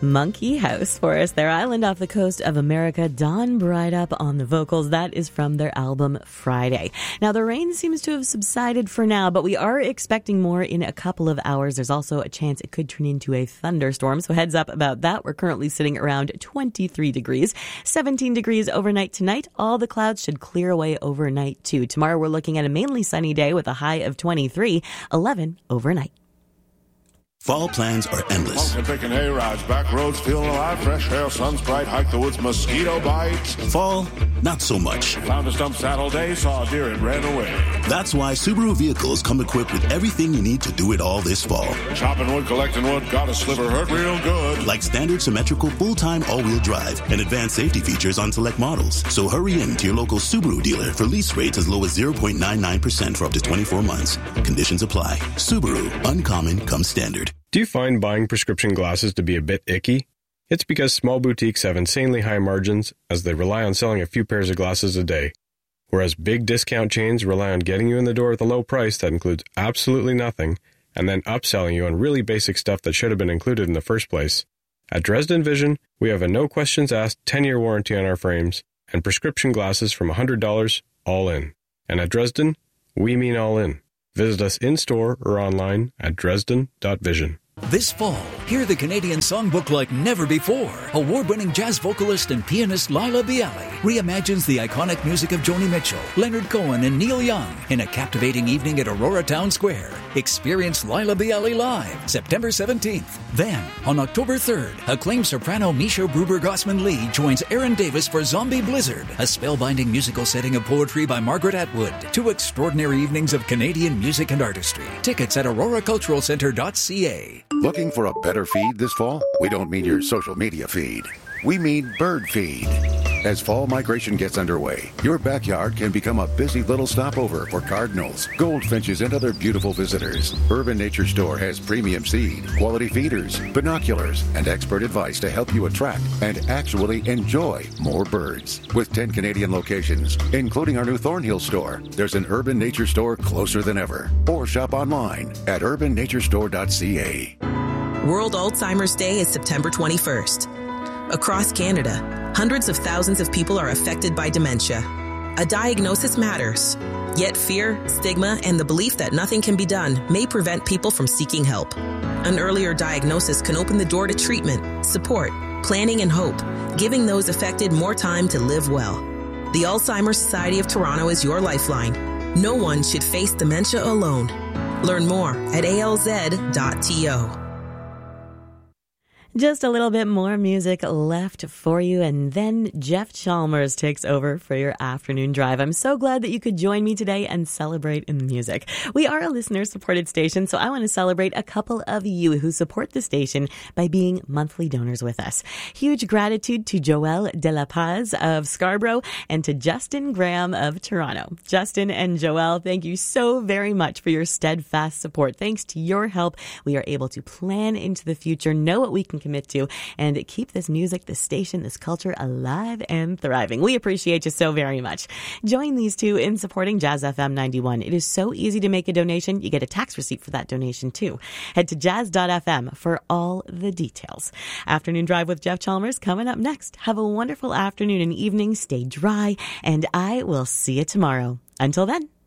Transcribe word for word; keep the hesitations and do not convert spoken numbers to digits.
Monkey House for us. Their island off the coast of America. Dawn Brideup on the vocals. That is from their album Friday. Now, the rain seems to have subsided for now, but we are expecting more in a couple of hours. There's also a chance it could turn into a thunderstorm, so heads up about that. We're currently sitting around twenty-three degrees, seventeen degrees overnight tonight. All the clouds should clear away overnight, too. Tomorrow, we're looking at a mainly sunny day with a high of twenty-three, eleven overnight. Fall plans are endless. Pumpkin picking hay-rides, back roads feeling alive, fresh air, sun's bright, hike the woods, mosquito bites. Fall, not so much. Found a stump saddle day, saw a deer and ran away. That's why Subaru vehicles come equipped with everything you need to do it all this fall. Chopping wood, collecting wood, got a sliver hurt real good. Like standard symmetrical full-time all-wheel drive and advanced safety features on select models. So hurry in to your local Subaru dealer for lease rates as low as zero point nine nine percent for up to twenty-four months. Conditions apply. Subaru, uncommon comes standard. Do you find buying prescription glasses to be a bit icky? It's because small boutiques have insanely high margins as they rely on selling a few pairs of glasses a day, whereas big discount chains rely on getting you in the door with a low price that includes absolutely nothing and then upselling you on really basic stuff that should have been included in the first place. At Dresden Vision, we have a no-questions-asked ten-year warranty on our frames and prescription glasses from one hundred dollars all in. And at Dresden, we mean all in. Visit us in-store or online at dresden dot vision. This fall, hear the Canadian songbook like never before. Award-winning jazz vocalist and pianist Laila Bialy reimagines the iconic music of Joni Mitchell, Leonard Cohen, and Neil Young in a captivating evening at Aurora Town Square. Experience Laila Bialy live September seventeenth. Then, on October third, acclaimed soprano Misha Gruber-Gossman-Lee joins Aaron Davis for Zombie Blizzard, a spellbinding musical setting of poetry by Margaret Atwood. Two extraordinary evenings of Canadian music and artistry. Tickets at aurora cultural centre dot c a. Looking for a better feed this fall? We don't mean your social media feed. We mean bird feed. As fall migration gets underway, your backyard can become a busy little stopover for cardinals, goldfinches, and other beautiful visitors. Urban Nature Store has premium seed, quality feeders, binoculars, and expert advice to help you attract and actually enjoy more birds. With ten Canadian locations, including our new Thornhill store, there's an Urban Nature Store closer than ever. Or shop online at urban nature store dot c a. World Alzheimer's Day is September twenty-first. Across Canada, hundreds of thousands of people are affected by dementia. A diagnosis matters. Yet fear, stigma, and the belief that nothing can be done may prevent people from seeking help. An earlier diagnosis can open the door to treatment, support, planning, and hope, giving those affected more time to live well. The Alzheimer's Society of Toronto is your lifeline. No one should face dementia alone. Learn more at a l z dot t o. Just a little bit more music left for you, and then Jeff Chalmers takes over for your afternoon drive. I'm so glad that you could join me today and celebrate in the music. We are a listener-supported station, so I want to celebrate a couple of you who support the station by being monthly donors with us. Huge gratitude to Joelle De La Paz of Scarborough and to Justin Graham of Toronto. Justin and Joelle, thank you so very much for your steadfast support. Thanks to your help, we are able to plan into the future, know what we can commit to, and keep this music, this station, this culture alive and thriving. We appreciate you so very much. Join these two in supporting Jazz F M ninety-one. It is so easy to make a donation. You get a tax receipt for that donation too. Head to jazz dot f m for all the details. Afternoon Drive with Jeff Chalmers coming up next. Have a wonderful afternoon and evening. Stay dry, and I will see you tomorrow. Until then.